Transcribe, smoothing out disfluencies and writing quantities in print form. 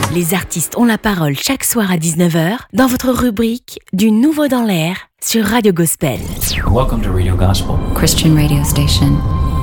Les artistes ont la parole chaque soir à 19h dans votre rubrique Du Nouveau dans l'air sur Radio Gospel. Welcome to Radio Gospel, Christian radio station.